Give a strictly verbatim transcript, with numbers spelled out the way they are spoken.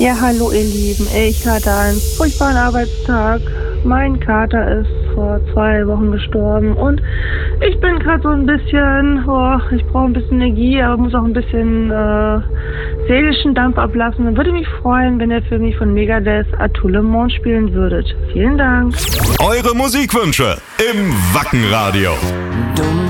Ja, hallo ihr Lieben. Ich hatte einen furchtbaren Arbeitstag. Mein Kater ist vor zwei Wochen gestorben und ich bin gerade so ein bisschen, oh, ich brauche ein bisschen Energie, aber muss auch ein bisschen äh, seelischen Dampf ablassen. Dann würde mich freuen, wenn ihr für mich von Megadeth A Tout le Monde spielen würdet. Vielen Dank. Eure Musikwünsche im Wackenradio.